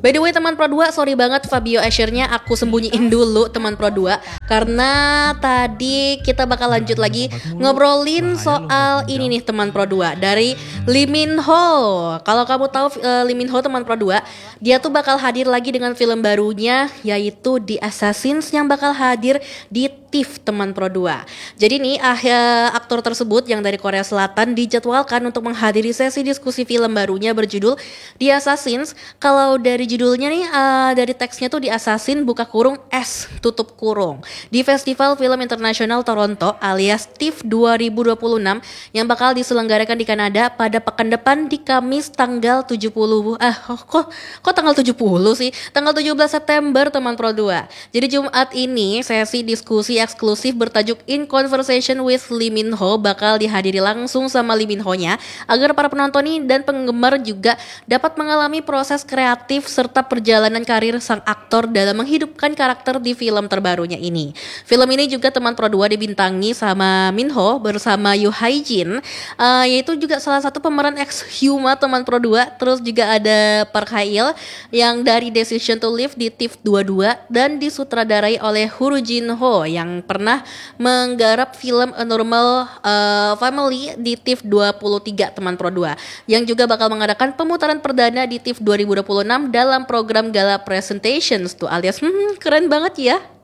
By the way teman Pro 2, sorry banget Fabio Asher-nya aku sembunyiin dulu teman Pro 2, karena tadi kita bakal lanjut lagi ngobrolin soal ini nih teman Pro 2 dari Lee Min Ho. Kalau kamu tahu Lee Min Ho teman Pro 2, dia tuh bakal hadir lagi dengan film barunya yaitu The Assassins yang bakal hadir di TIFF teman Pro 2. Jadi nih aktor tersebut yang dari Korea Selatan dijadwalkan untuk menghadiri sesi diskusi film barunya berjudul The Assassins. Kalau dari judulnya nih dari teksnya tuh The Assassin buka kurung S tutup kurung di Festival Film Internasional Toronto alias TIFF 2026 yang bakal diselenggarakan di Kanada pada pekan depan di Kamis tanggal 70 kok tanggal 70 sih? Tanggal 17 September teman Pro 2. Jadi Jumat ini sesi diskusi eksklusif bertajuk In Conversation with Lee Min Ho bakal dihadiri langsung sama Lee Min Ho-nya agar para penonton ini dan penggemar juga dapat mengalami proses kreatif serta perjalanan karir sang aktor dalam menghidupkan karakter di film terbarunya ini. Film ini juga teman Pro 2 dibintangi sama Min Ho bersama Yoo Hae Jin, yaitu juga salah satu pemeran ex-Hyuma teman Pro 2. Terus juga ada Park Hae Il yang dari Decision to Live di TIFF 22 dan disutradarai oleh Huru Jin Ho yang pernah menggarap film A Normal Family di TIFF 23 teman Pro 2 yang juga bakal mengadakan pemutaran perdana di TIFF 2026 dalam program Gala Presentations tuh alias keren banget ya.